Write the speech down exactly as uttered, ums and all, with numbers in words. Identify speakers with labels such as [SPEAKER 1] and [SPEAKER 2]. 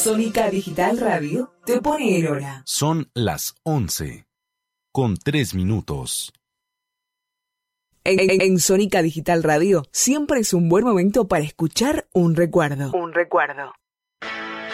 [SPEAKER 1] Sónica Digital Radio te pone en hora.
[SPEAKER 2] Son las once, con tres minutos.
[SPEAKER 1] En, en, en Sónica Digital Radio siempre es un buen momento para escuchar un recuerdo. Un recuerdo.